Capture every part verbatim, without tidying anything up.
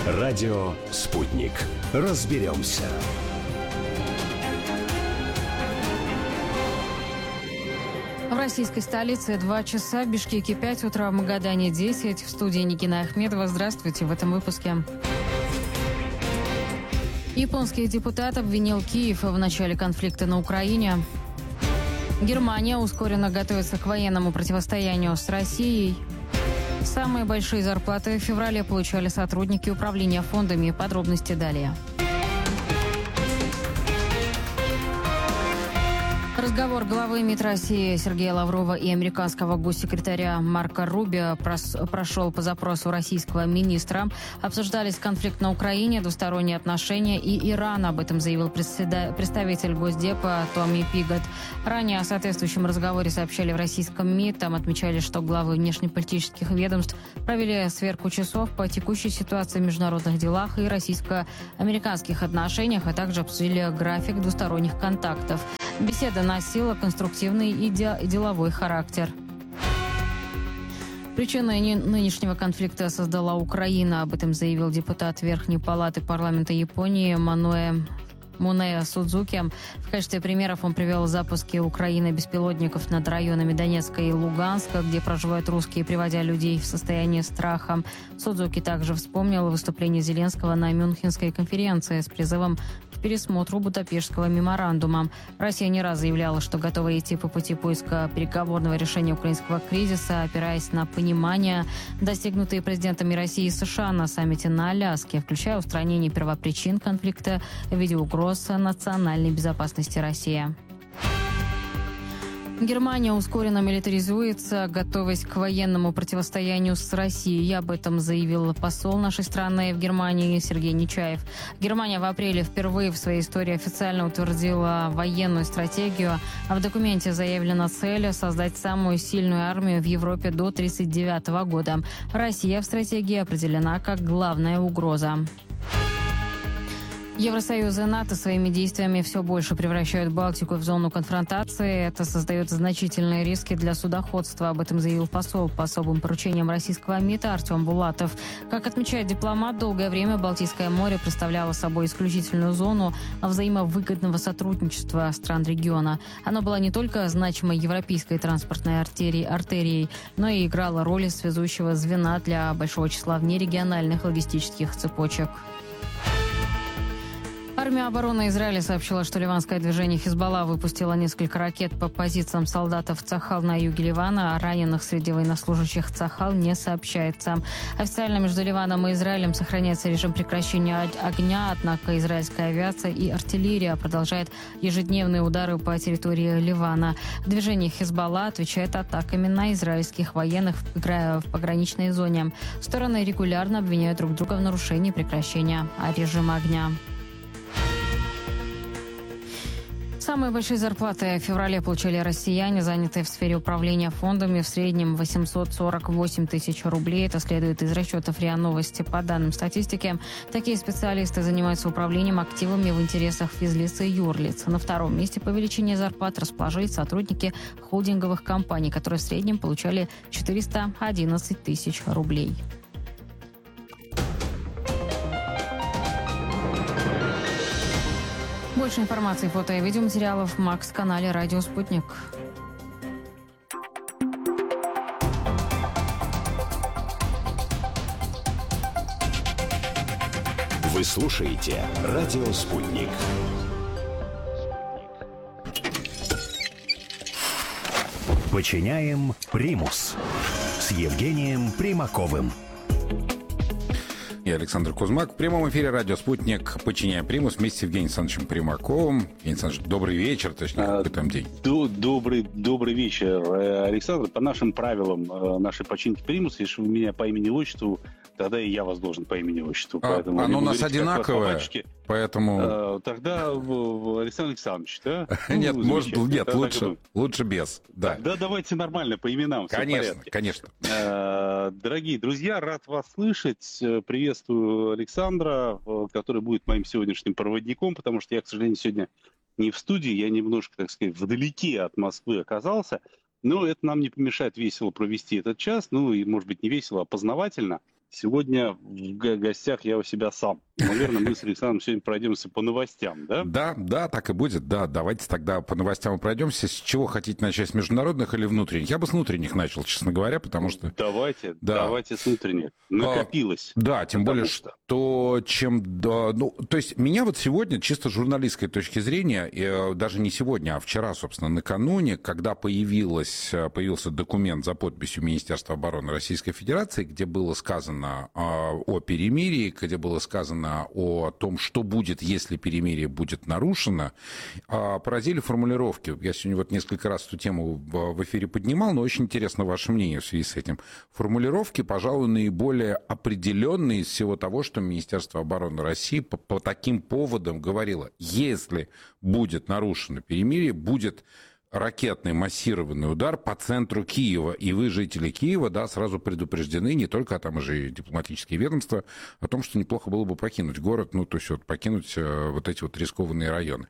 Радио «Спутник». Разберемся. В российской столице два часа, в Бишкеке пять утра, в Магадане десять. В студии Нигина Ахмедова. Здравствуйте в этом выпуске. Японский депутат обвинил Киев в начале конфликта на Украине. Германия ускоренно готовится к военному противостоянию с Россией. Самые большие зарплаты в феврале получали сотрудники управления фондами. Подробности далее. Разговор главы МИД России Сергея Лаврова и американского госсекретаря Марко Рубио прошел по запросу российского министра. Обсуждались конфликт на Украине, двусторонние отношения и Иран. Об этом заявил представитель Госдепа Томми Пигот. Ранее о соответствующем разговоре сообщали в российском МИД. Там отмечали, что главы внешнеполитических ведомств провели сверку часов по текущей ситуации в международных делах и российско-американских отношениях, а также обсудили график двусторонних контактов. Беседа носила конструктивный и деловой характер. Причиной нынешнего конфликта создала Украина. Об этом заявил депутат Верхней палаты парламента Японии Мануэ Мунея Судзуки. В качестве примеров он привел запуски Украины беспилотников над районами Донецка и Луганска, где проживают русские, приводя людей в состояние страха. Судзуки также вспомнил выступление Зеленского на Мюнхенской конференции с призывом к пересмотру Будапештского меморандума. Россия не раз заявляла, что готова идти по пути поиска переговорного решения украинского кризиса, опираясь на понимание, достигнутые президентами России и США на саммите на Аляске, включая устранение первопричин конфликта в виде угроз национальной безопасности России. Германия ускоренно милитаризуется, готовясь к военному противостоянию с Россией. Об этом заявил посол нашей страны в Германии Сергей Нечаев. Германия в апреле впервые в своей истории официально утвердила военную стратегию. А в документе заявлена цель создать самую сильную армию в Европе до тысяча девятьсот тридцать девятого года. Россия в стратегии определена как главная угроза. Евросоюз и НАТО своими действиями все больше превращают Балтику в зону конфронтации. Это создает значительные риски для судоходства. Об этом заявил посол по особым поручениям российского МИДа Артем Булатов. Как отмечает дипломат, долгое время Балтийское море представляло собой исключительную зону взаимовыгодного сотрудничества стран региона. Оно было не только значимой европейской транспортной артерией, артерией, но и играло роль связующего звена для большого числа внерегиональных логистических цепочек. Армия обороны Израиля сообщила, что ливанское движение Хизбалла выпустило несколько ракет по позициям солдатов Цахал на юге Ливана, а раненых среди военнослужащих Цахал не сообщается. Официально между Ливаном и Израилем сохраняется режим прекращения огня, однако израильская авиация и артиллерия продолжают ежедневные удары по территории Ливана. Движение Хизбалла отвечает атаками на израильских военных в пограничной зоне. Стороны регулярно обвиняют друг друга в нарушении прекращения режима огня. Самые большие зарплаты в феврале получили россияне, занятые в сфере управления фондами, в среднем восемьсот сорок восемь тысяч рублей. Это следует из расчетов РИА Новости. По данным статистики, такие специалисты занимаются управлением активами в интересах физлиц и юрлиц. На втором месте по величине зарплат расположились сотрудники холдинговых компаний, которые в среднем получали четыреста одиннадцать тысяч рублей. Больше информации, фото и видеоматериалов в Макс-канале «Радио Спутник». Вы слушаете «Радио Спутник». Подчиняем примус с Евгением Примаковым. Я Александр Кузьмак. В прямом эфире «Радио Спутник» «Подчиняем примус» вместе с Евгением Александровичем Примаковым. Евгений Александрович, добрый вечер, точнее, какой там день. Добрый, добрый вечер, Александр. По нашим правилам нашей починки примус, если вы меня по имени-отчеству, тогда и я вас должен по имени-отчеству. А, Поэтому оно у нас одинаковое, поэтому... Тогда Александр Александрович, да? Нет, ну, может, нет, лучше, лучше без. Да. да, давайте нормально, по именам. Конечно, конечно. Дорогие друзья, рад вас слышать. Приветствую Александра, который будет моим сегодняшним проводником, потому что я, к сожалению, сегодня не в студии, я немножко, так сказать, вдалеке от Москвы оказался. Но это нам не помешает весело провести этот час. Ну, и, может быть, не весело, а познавательно. Сегодня в гостях я у себя сам. Наверное, мы с Александром сегодня пройдемся по новостям, да? Да, да, так и будет. Да, давайте тогда по новостям пройдемся. С чего хотите начать, с международных или внутренних? Я бы с внутренних начал, честно говоря, потому что... Давайте, да. давайте с внутренних. Накопилось. А, да, тем более, что, что чем... Да, ну, то есть меня вот сегодня, чисто с журналистской точки зрения, э, даже не сегодня, а вчера, собственно, накануне, когда появилась, появился документ за подписью Министерства обороны Российской Федерации, где было сказано э, о перемирии, где было сказано о том, что будет, если перемирие будет нарушено, поразили формулировки. Я сегодня вот несколько раз эту тему в эфире поднимал, но очень интересно ваше мнение в связи с этим. Формулировки, пожалуй, наиболее определенные из всего того, что Министерство обороны России по, по таким поводам говорило. Если будет нарушено перемирие, будет ракетный массированный удар по центру Киева. И вы, жители Киева, да, сразу предупреждены, не только, а там уже и дипломатические ведомства, о том, что неплохо было бы покинуть город, ну, то есть вот покинуть вот эти вот рискованные районы.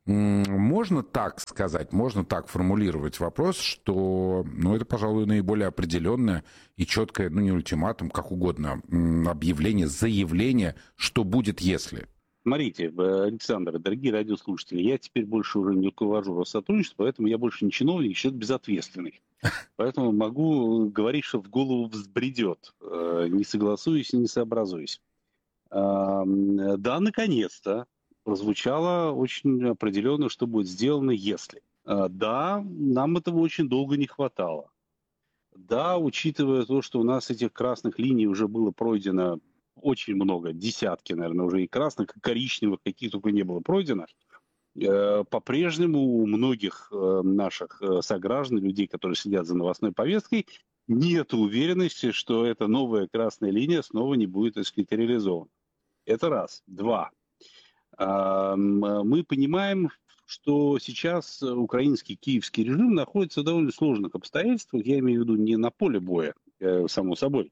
Можно так сказать, можно так формулировать вопрос, что, ну, это, пожалуй, наиболее определенное и четкое, ну, не ультиматум, как угодно, объявление, заявление, что будет, если... Смотрите, Александр, дорогие радиослушатели, я теперь больше уже не руковожу Россотрудничеством, поэтому я больше не чиновник, человек безответственный. Поэтому могу говорить, что в голову взбредет, не согласуюсь и не сообразуюсь. Да, наконец-то прозвучало очень определенно, что будет сделано, если. Да, нам этого очень долго не хватало. Да, учитывая то, что у нас этих красных линий уже было пройдено очень много, десятки, наверное, уже и красных, и коричневых, каких только не было пройдено. По-прежнему у многих наших сограждан, людей, которые следят за новостной повесткой, нет уверенности, что эта новая красная линия снова не будет, так сказать, реализована. Это раз. Два. Мы понимаем, что сейчас украинский киевский режим находится в довольно сложных обстоятельствах. Я имею в виду не на поле боя, само собой,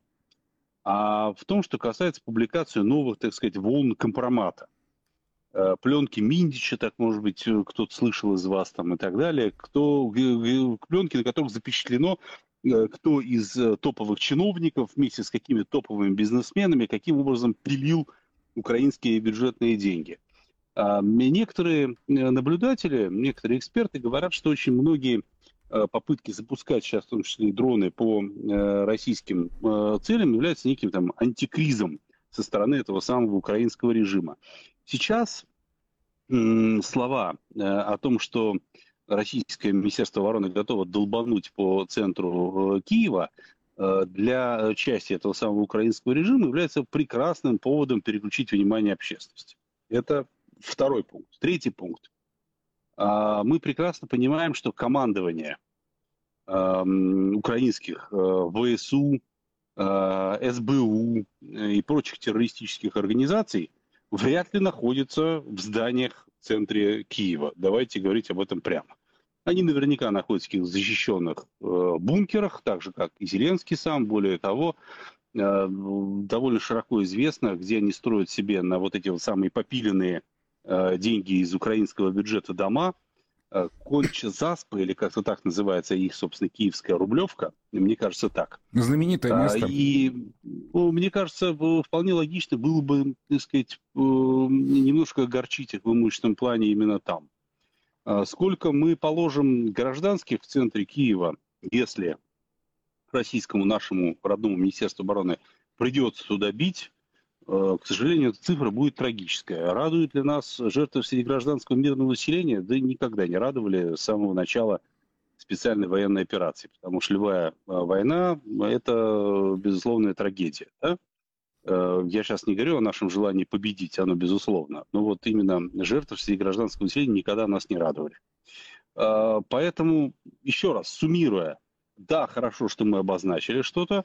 а в том, что касается публикации новых, так сказать, волн компромата. Пленки Миндича, так, может быть, кто-то слышал из вас там и так далее. Кто, пленки, на которых запечатлено, кто из топовых чиновников вместе с какими топовыми бизнесменами, каким образом пилил украинские бюджетные деньги. Некоторые наблюдатели, некоторые эксперты говорят, что очень многие попытки запускать сейчас, в том числе и дроны, по э, российским э, целям являются неким там антикризом со стороны этого самого украинского режима. Сейчас э, слова э, о том, что российское Министерство обороны готово долбануть по центру э, Киева, э, для части этого самого украинского режима является прекрасным поводом переключить внимание общественности. Это второй пункт. Третий пункт. Мы прекрасно понимаем, что командование э, украинских э, ВСУ, э, СБУ и прочих террористических организаций вряд ли находится в зданиях в центре Киева. Давайте говорить об этом прямо. Они наверняка находятся в каких-то защищенных э, бункерах, так же, как и Зеленский сам. Более того, э, довольно широко известно, где они строят себе на вот эти вот самые попиленные деньги из украинского бюджета дома, Конча-Заспа, или как-то так называется их, собственно, киевская Рублевка, мне кажется, так. Знаменитое место. И, ну, мне кажется, вполне логично было бы, так сказать, немножко огорчить их в имущественном плане именно там. Сколько мы положим гражданских в центре Киева, если российскому нашему родному Министерству обороны придется туда бить, к сожалению, эта цифра будет трагическая. Радует ли нас жертвы среди гражданского мирного населения? Да никогда не радовали с самого начала специальной военной операции. Потому что любая война – это безусловная трагедия. Да? Я сейчас не говорю о нашем желании победить, оно безусловно. Но вот именно жертвы среди гражданского населения никогда нас не радовали. Поэтому, еще раз, суммируя, да, хорошо, что мы обозначили что-то,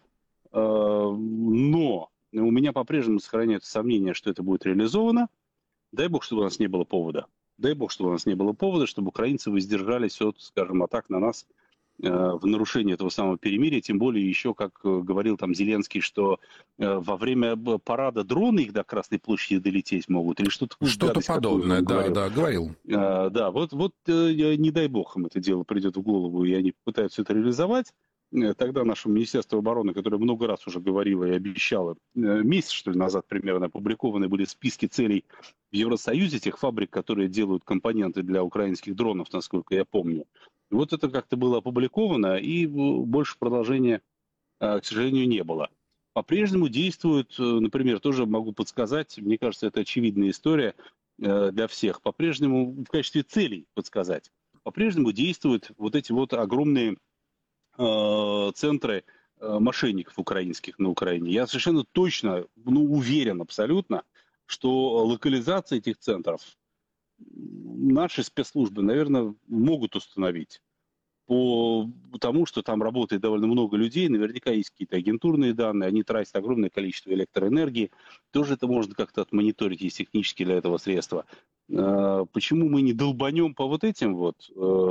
но... У меня по-прежнему сохраняются сомнения, что это будет реализовано. Дай бог, чтобы у нас не было повода. Дай бог, чтобы у нас не было повода, чтобы украинцы воздержались от, скажем, атак на нас э, в нарушении этого самого перемирия. Тем более еще, как говорил там Зеленский, что э, во время парада дроны их до Красной площади долететь могут. Или что-то, что-то подобное, да, говорил. да, говорил. Э, да, вот, вот э, не дай бог им это дело придет в голову, и они пытаются это реализовать. тогда нашему Министерству обороны, которое много раз уже говорило и обещало, месяц, что ли, назад примерно опубликованы были списки целей в Евросоюзе, тех фабрик, которые делают компоненты для украинских дронов, насколько я помню. Вот это как-то было опубликовано, и больше продолжения, к сожалению, не было. По-прежнему действуют, например, тоже могу подсказать, мне кажется, это очевидная история для всех, по-прежнему в качестве целей подсказать, по-прежнему действуют вот эти вот огромные центры мошенников украинских на Украине. Я совершенно точно, ну, уверен абсолютно, что локализация этих центров наши спецслужбы, наверное, могут установить. По тому, что там работает довольно много людей, наверняка есть какие-то агентурные данные, они тратят огромное количество электроэнергии. Тоже это можно как-то отмониторить, есть технически для этого средства. Почему мы не долбанем по вот этим вот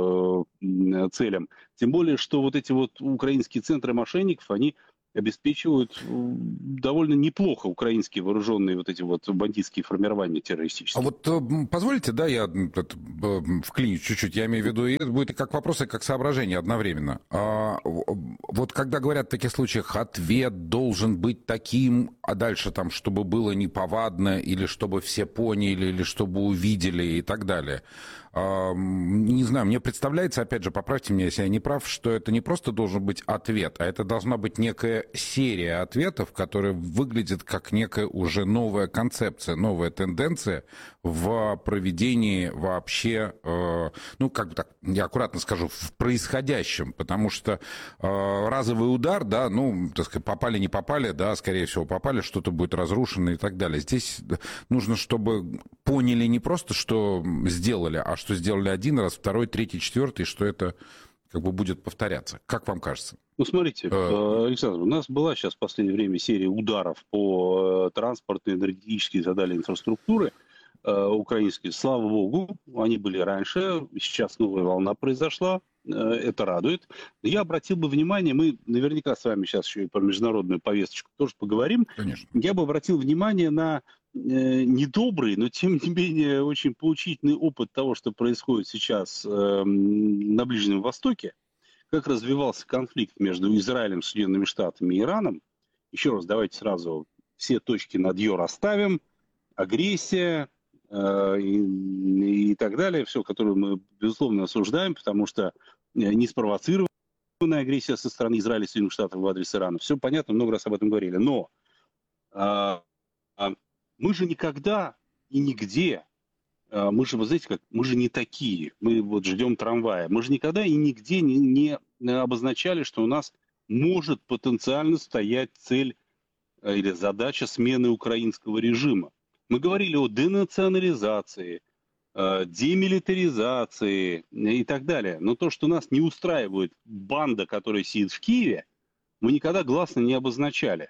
э, целям? Тем более, что вот эти вот украинские центры мошенников, они обеспечивают довольно неплохо украинские вооруженные вот эти вот бандитские формирования террористические. А вот позволите, да, я вклинюсь чуть-чуть, я имею в виду, и это будет как вопрос, и как соображение одновременно. А, вот когда говорят в таких случаях, ответ должен быть таким, а дальше там, чтобы было неповадно, или чтобы все поняли, или чтобы увидели и так далее. А, не знаю, мне представляется, опять же, поправьте меня, если я не прав, что это не просто должен быть ответ, а это должна быть некая серия ответов, которая выглядит как некая уже новая концепция, новая тенденция в проведении вообще, э, ну, как бы так, я аккуратно скажу, в происходящем, потому что э, разовый удар, да, ну, так сказать, попали, не попали, да, скорее всего, попали, что-то будет разрушено и так далее. Здесь нужно, чтобы поняли не просто, что сделали, а что сделали один раз, второй, третий, четвертый, что это как бы будет повторяться. Как вам кажется? Ну, смотрите, Александр, у нас была сейчас в последнее время серия ударов по транспортной, энергетической и так далее инфраструктуре украинской. Слава богу, они были раньше, сейчас новая волна произошла, это радует. Я обратил бы внимание, мы наверняка с вами сейчас еще и про международную повесточку тоже поговорим. Конечно. Я бы обратил внимание на недобрый, но тем не менее очень поучительный опыт того, что происходит сейчас на Ближнем Востоке, как развивался конфликт между Израилем, Соединенными Штатами и Ираном. Еще раз, давайте сразу все точки над «ё» расставим. Агрессия э, и, и так далее, все, которое мы, безусловно, осуждаем, потому что не спровоцированная агрессия со стороны Израиля и Соединенных Штатов в адрес Ирана. Все понятно, много раз об этом говорили. Но э, э, мы же никогда и нигде, э, мы же, вы знаете, как, мы же не такие, мы вот ждем трамвая, мы же никогда и нигде не, не обозначали, что у нас может потенциально стоять цель э, или задача смены украинского режима. Мы говорили о денационализации, э, демилитаризации и так далее. Но то, что нас не устраивает банда, которая сидит в Киеве, мы никогда гласно не обозначали.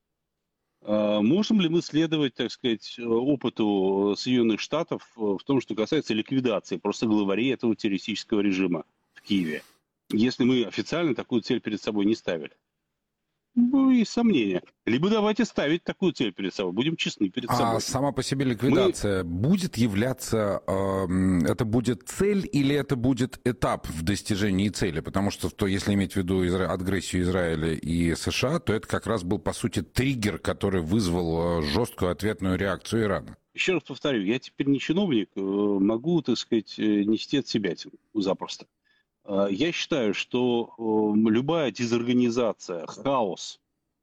Можем ли мы следовать, так сказать, опыту Соединенных Штатов в том, что касается ликвидации просто главарей этого террористического режима в Киеве, если мы официально такую цель перед собой не ставили? Ну, и сомнения. Либо давайте ставить такую цель перед собой, будем честны перед собой. А сама по себе ликвидация мы... будет являться, э, это будет цель или это будет этап в достижении цели? Потому что, то, если иметь в виду изра... агрессию Израиля и США, то это как раз был, по сути, триггер, который вызвал жесткую ответную реакцию Ирана. Еще раз повторю, я теперь не чиновник, могу, так сказать, нести от себя запросто. Я считаю, что любая дезорганизация, хаос,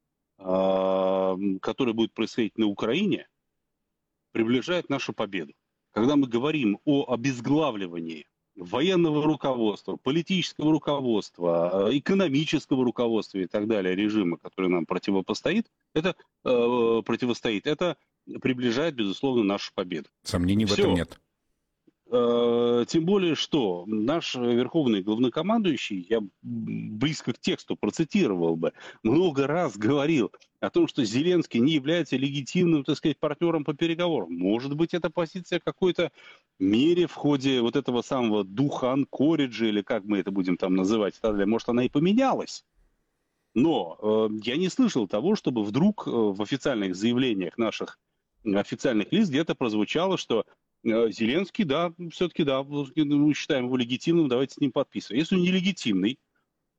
который будет происходить на Украине, приближает нашу победу. Когда мы говорим о обезглавливании военного руководства, политического руководства, экономического руководства и так далее, режима, который нам противопостоит, это, э, противостоит, это приближает, безусловно, нашу победу. Сомнений в Все. этом нет. Тем более, что наш верховный главнокомандующий, я близко к тексту процитировал бы, много раз говорил о том, что Зеленский не является легитимным, так сказать, партнером по переговорам. Может быть, эта позиция в какой-то мере в ходе вот этого самого духа Анкориджа, или как мы это будем там называть, может, она и поменялась. Но э, я не слышал того, чтобы вдруг э, в официальных заявлениях наших официальных лиц где-то прозвучало, что Зеленский, да, все-таки да, мы считаем его легитимным, давайте с ним подписывать. Если он нелегитимный,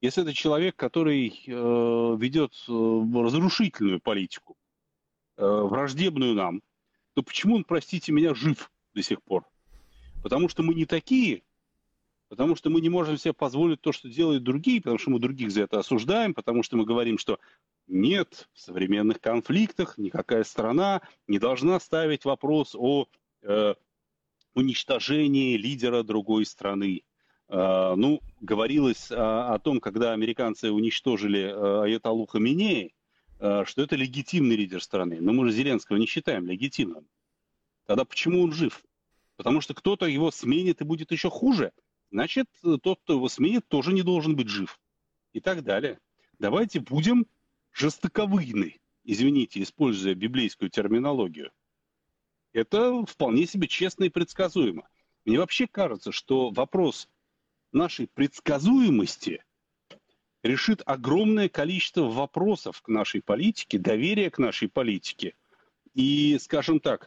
если это человек, который э, ведет э, разрушительную политику, э, враждебную нам, то почему он, простите меня, жив до сих пор? Потому что мы не такие, потому что мы не можем себе позволить то, что делают другие, потому что мы других за это осуждаем, потому что мы говорим, что нет, в современных конфликтах никакая страна не должна ставить вопрос о э, уничтожении лидера другой страны. Э, ну, говорилось о, о том, когда американцы уничтожили э, аятоллу Хаминеи, э, что это легитимный лидер страны. Но мы же Зеленского не считаем легитимным. Тогда почему он жив? Потому что кто-то его сменит и будет еще хуже. Значит, тот, кто его сменит, тоже не должен быть жив. И так далее. Давайте будем жестоковыйны, извините, используя библейскую терминологию. Это вполне себе честно и предсказуемо. Мне вообще кажется, что вопрос нашей предсказуемости решит огромное количество вопросов к нашей политике, доверия к нашей политике и, скажем так,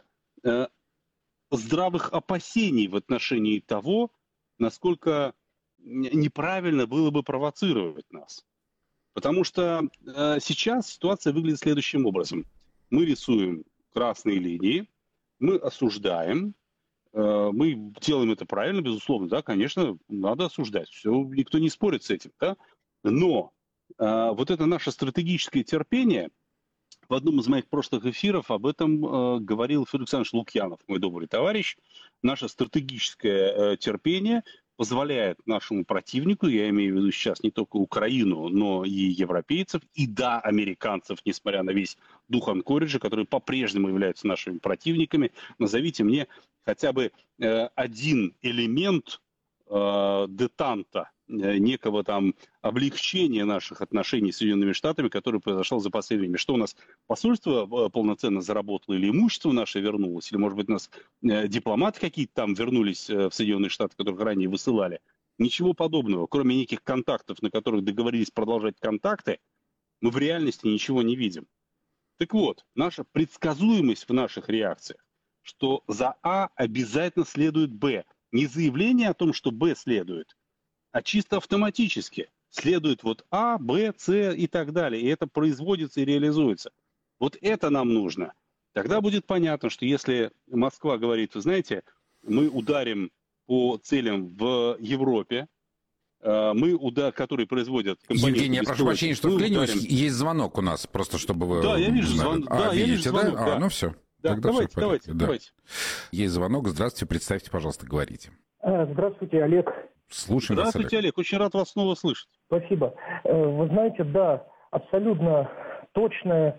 здравых опасений в отношении того, насколько неправильно было бы провоцировать нас. Потому что э, сейчас ситуация выглядит следующим образом. Мы рисуем красные линии, мы осуждаем, э, мы делаем это правильно, безусловно, да, конечно, надо осуждать, все, никто не спорит с этим, да, но э, вот это наше стратегическое терпение, в одном из моих прошлых эфиров об этом э, говорил Федор Александрович Лукьянов, мой добрый товарищ, наше стратегическое э, терпение позволяет нашему противнику, я имею в виду сейчас не только Украину, но и европейцев, и да, американцев, несмотря на весь дух Анкориджа, которые по-прежнему являются нашими противниками, назовите мне хотя бы э, один элемент э, детанта, э, некого там облегчения наших отношений с Соединенными Штатами, который произошел за последнее время. Что у нас, посольство э, полноценно заработало, или имущество наше вернулось, или, может быть, у нас э, дипломаты какие-то там вернулись э, в Соединенные Штаты, которых ранее высылали. Ничего подобного. Кроме неких контактов, на которых договорились продолжать контакты, мы в реальности ничего не видим. Так вот, наша предсказуемость в наших реакциях, что за А обязательно следует Б. Не заявление о том, что Б следует, а чисто автоматически следует вот А, Б, С и так далее. И это производится и реализуется. Вот это нам нужно. Тогда будет понятно, что если Москва говорит, вы знаете, мы ударим по целям в Европе, мы, удар, которые производят компании... Евгений, я прошу прощения, что вклинюсь. Ударим... Есть звонок у нас, просто чтобы вы... Да, я вижу звонок. А, да, видите, я вижу звонок, да? да? А, ну все. Да, Тогда давайте, все давайте, да. давайте. Есть звонок. Здравствуйте, представьте, пожалуйста, говорите. Здравствуйте, Олег. Слушаем Здравствуйте, вас, Олег. Олег. Очень рад вас снова слышать. Спасибо. Вы знаете, да, абсолютно точное,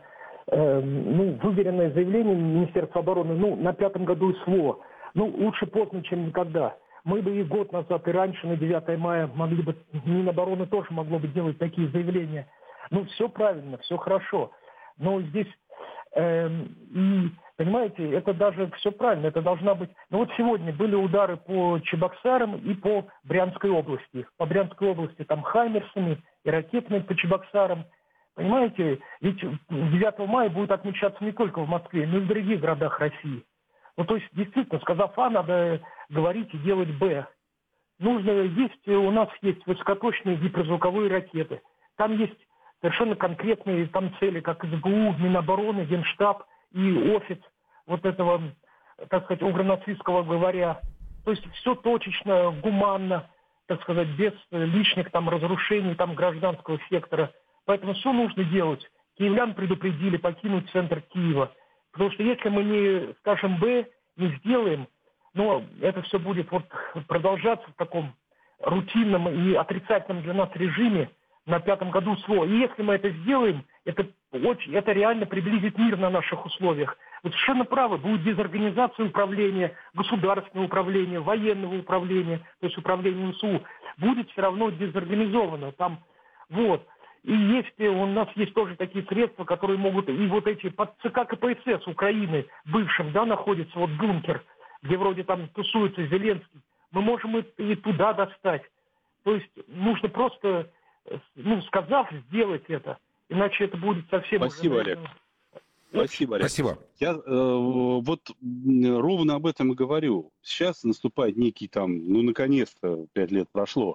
ну, выверенное заявление Министерства обороны, ну, на пятом году СВО. Ну, лучше поздно, чем никогда. Мы бы и год назад, и раньше, на девятое мая, могли бы, Минобороны тоже могло бы делать такие заявления. Ну, все правильно, все хорошо. Но здесь, э, и, понимаете, это даже все правильно, это должна быть... Ну, вот сегодня были удары по Чебоксарам и по Брянской области. По Брянской области там хаймерсами и ракетами по Чебоксарам. Понимаете, ведь девятого мая будет отмечаться не только в Москве, но и в других городах России. Ну, то есть, действительно, сказав А, надо говорить и делать Б. Нужно, есть, у нас есть высокоточные гиперзвуковые ракеты. Там есть совершенно конкретные там цели, как СБУ, Минобороны, Генштаб и офис вот этого, так сказать, угронацистского главаря. То есть все точечно, гуманно, так сказать, без лишних там разрушений там гражданского сектора. Поэтому все нужно делать. Киевлян предупредили покинуть центр Киева. Потому что если мы не скажем Б, не сделаем, но это все будет вот продолжаться в таком рутинном и отрицательном для нас режиме на пятом году СВО. И если мы это сделаем, это, очень, это реально приблизит мир на наших условиях. Вы совершенно правы, будет дезорганизация управления, государственного управления, военного управления, то есть управление ВСУ, будет все равно дезорганизовано. Там, вот. И есть, у нас есть тоже такие средства, которые могут, и вот эти, под ЦК КПСС Украины, бывшим, да, находится вот бункер, где вроде там тусуется Зеленский, мы можем и, и туда достать. То есть нужно просто, ну, сказав, сделать это, иначе это будет совсем... Спасибо, уже, Олег. Спасибо, Олег. Спасибо. Я э, вот ровно об этом и говорю. Сейчас наступает некий там, ну, наконец-то, пять лет прошло,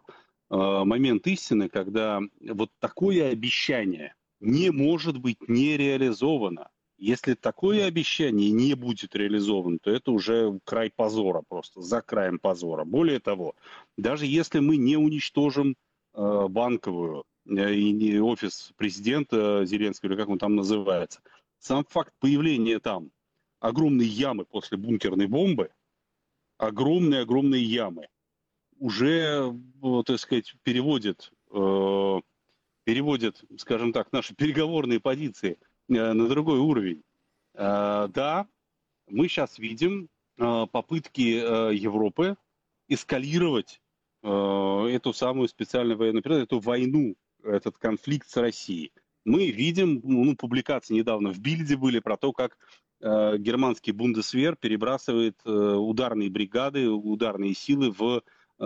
момент истины, когда вот такое обещание не может быть не реализовано. Если такое обещание не будет реализовано, то это уже край позора просто, за краем позора. Более того, даже если мы не уничтожим э, банковую э, и офис президента Зеленского, или как он там называется, сам факт появления там огромной ямы после бункерной бомбы, огромные-огромные ямы, уже, так сказать, переводит, э, переводит, скажем так, наши переговорные позиции на другой уровень. Да, мы сейчас видим попытки Европы эскалировать эту самую специальную военную операцию, эту войну, этот конфликт с Россией. Мы видим, ну, публикации недавно в Бильде были про то, как германский Бундесвер перебрасывает ударные бригады, ударные силы в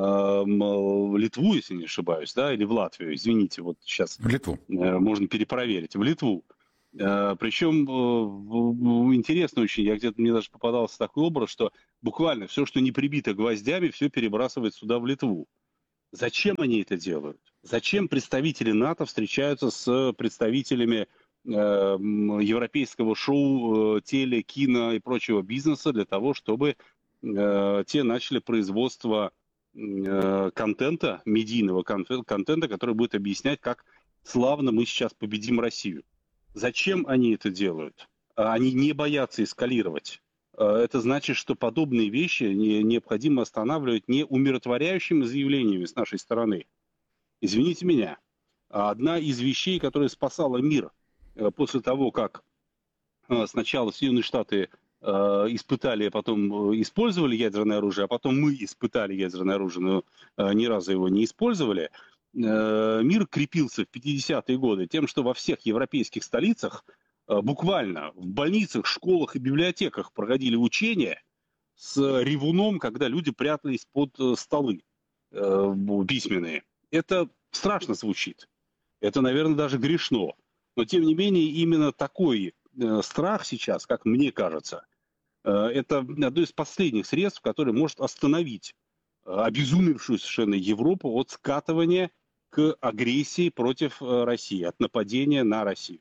Литву, если не ошибаюсь, да, или в Латвию, извините, вот сейчас в Литву. Можно перепроверить, в Литву. Причем интересно очень, я где-то, мне даже попадался такой образ, что буквально все, что не прибито гвоздями, все перебрасывает сюда, в Литву. Зачем они это делают? Зачем представители НАТО встречаются с представителями европейского шоу, теле, кино и прочего бизнеса для того, чтобы те начали производство контента, медийного контента, который будет объяснять, как славно мы сейчас победим Россию. Зачем они это делают? Они не боятся эскалировать. Это значит, что подобные вещи необходимо останавливать не умиротворяющими заявлениями с нашей стороны. Извините меня, одна из вещей, которая спасала мир после того, как сначала Соединенные Штаты испытали, а потом использовали ядерное оружие, а потом мы испытали ядерное оружие, но ни разу его не использовали, мир крепился в пятидесятые годы тем, что во всех европейских столицах, буквально в больницах, школах и библиотеках проходили учения с ревуном, когда люди прятались под столы письменные. Это страшно звучит. Это, наверное, даже грешно. Но, тем не менее, именно такой страх сейчас, как мне кажется, это одно из последних средств, которое может остановить обезумевшую совершенно Европу от скатывания к агрессии против России, от нападения на Россию.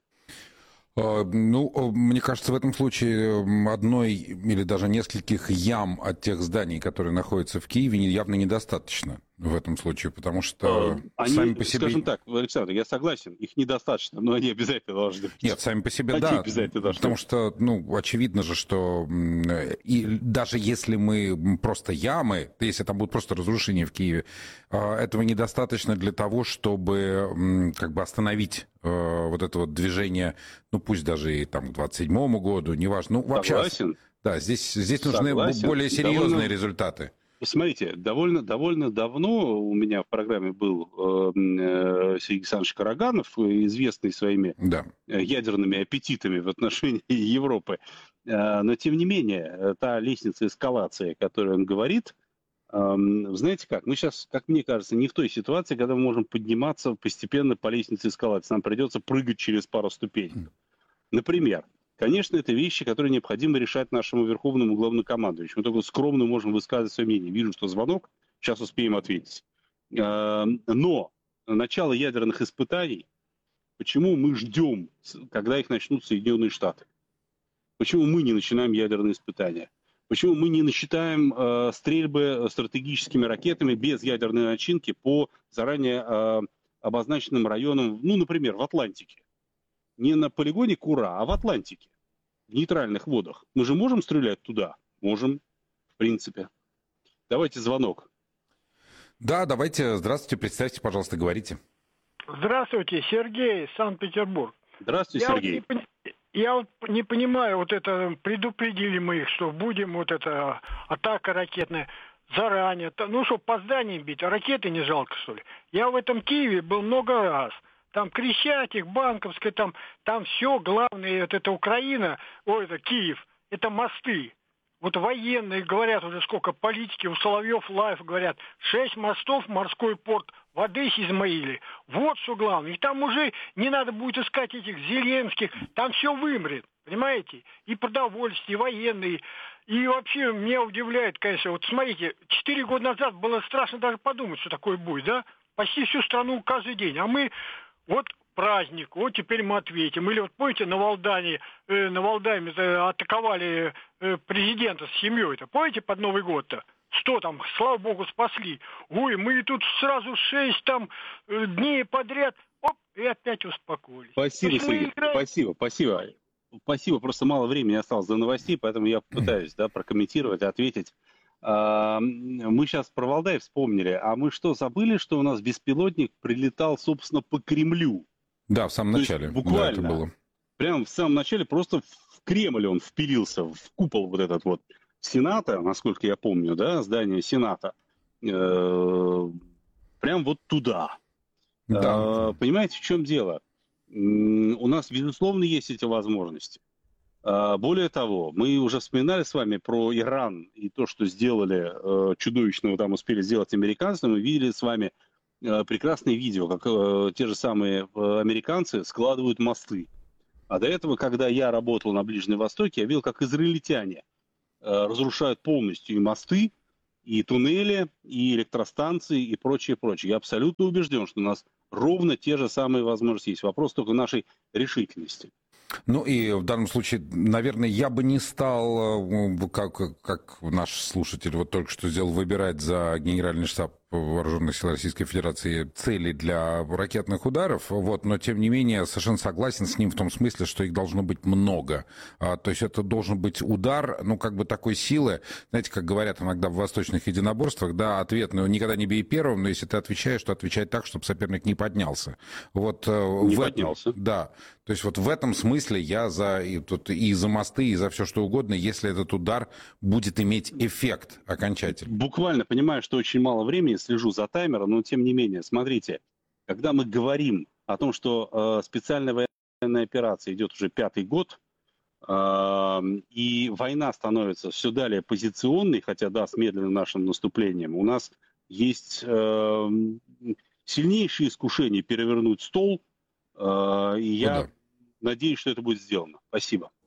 Ну, мне кажется, в этом случае одной или даже нескольких ям от тех зданий, которые находятся в Киеве, явно недостаточно в этом случае, потому что они, сами по себе... Скажем так, Александр, я согласен, их недостаточно, но они обязательно должны быть. Нет, сами по себе, они да, обязательно должны потому быть. что, ну, очевидно же, что и даже если мы просто ямы, если там будут просто разрушения в Киеве, этого недостаточно для того, чтобы как бы остановить вот это вот движение, ну, пусть даже и там к двадцать седьмому году, неважно. Ну, вообще, Согласен. Да, здесь, здесь нужны Согласен. более серьезные Довольно... результаты. Смотрите, довольно, довольно давно у меня в программе был э, Сергей Александрович Караганов, известный своими да. ядерными аппетитами в отношении Европы. Э, но, тем не менее, та лестница эскалации, о которой он говорит, э, знаете как, мы сейчас, как мне кажется, не в той ситуации, когда мы можем подниматься постепенно по лестнице эскалации. Нам придется прыгать через пару ступеней. Например, конечно, это вещи, которые необходимо решать нашему верховному главнокомандующему. Мы только скромно можем высказывать свое мнение. Вижу, что звонок, сейчас успеем ответить. Но начало ядерных испытаний, почему мы ждем, когда их начнут Соединенные Штаты? Почему мы не начинаем ядерные испытания? Почему мы не начинаем стрельбы стратегическими ракетами без ядерной начинки по заранее обозначенным районам, ну, например, в Атлантике? Не на полигоне Кура, а в Атлантике, в нейтральных водах. Мы же можем стрелять туда? Можем, в принципе. Давайте звонок. Да, давайте. Здравствуйте, представьте, пожалуйста, говорите. Здравствуйте, Сергей, Санкт-Петербург. Здравствуйте, я Сергей. Вот не, я вот не понимаю, вот это, предупредили мы их, что будем вот это атака ракетная заранее. Ну что, по зданиям бить, а ракеты не жалко, что ли? Я в этом Киеве был много раз. Там Крещатик, Банковская, там, там все, главное, вот это Украина, ой, это Киев, это мосты. Вот военные говорят уже сколько, политики, у Соловьев Лайф говорят, шесть мостов, морской порт в Одессе, Измаиле. Вот что главное. И там уже не надо будет искать этих Зеленских, там все вымрет, понимаете? И продовольствие, и военные. И вообще меня удивляет, конечно, вот смотрите, четыре года назад было страшно даже подумать, что такое будет, да? почти всю страну каждый день. А мы вот праздник, вот теперь мы ответим. Или вот помните, на Валдане, э, на Валдаме атаковали э, президента с семьей-то. Помните, под Новый год-то? Что там, слава богу, спасли. Ой, мы тут сразу шесть там э, дней подряд, оп, и опять успокоились. Спасибо, Сергей, играем... спасибо, спасибо. Спасибо, просто мало времени осталось до новостей, поэтому я попытаюсь да, прокомментировать, ответить. Мы сейчас про Валдай вспомнили, а мы что, забыли, что у нас беспилотник прилетал, собственно, по Кремлю? Да, в самом То начале. Есть, буквально. Да, это было. Прямо в самом начале просто в Кремль он впилился, в купол вот этот вот Сената, насколько я помню, да, здание Сената. Прям вот туда. Да. Понимаете, в чем дело? У нас, безусловно, есть эти возможности. Более того, мы уже вспоминали с вами про Иран и то, что сделали чудовищного, там успели сделать американцы. Мы видели с вами прекрасные видео, как те же самые американцы складывают мосты. А до этого, когда я работал на Ближнем Востоке, я видел, как израильтяне разрушают полностью и мосты, и туннели, и электростанции, и прочее, прочее. Я абсолютно убежден, что у нас ровно те же самые возможности есть. Вопрос только нашей решительности. Ну и в данном случае, наверное, я бы не стал, как, как наш слушатель вот только что сделал, выбирать за Генеральный штаб Вооруженных сил Российской Федерации цели для ракетных ударов, вот, но тем не менее совершенно согласен с ним в том смысле, что их должно быть много. А, то есть это должен быть удар, ну, как бы такой силы, знаете, как говорят иногда в восточных единоборствах, да, ответный, никогда не бей первым, но если ты отвечаешь, то отвечай так, чтобы соперник не поднялся. Вот, не в поднялся. Этом, да, то есть вот в этом смысле я за и, тут, и за мосты, и за все что угодно, если этот удар будет иметь эффект окончательный. Буквально понимаю, что очень мало времени, слежу за таймером, но тем не менее, смотрите, когда мы говорим о том, что э, специальная военная операция идет уже пятый год, э, и война становится все далее позиционной, хотя да, с медленным нашим наступлением, у нас есть э, сильнейшие искушения перевернуть стол, э, и я ну, да. надеюсь, что это будет сделано. Спасибо.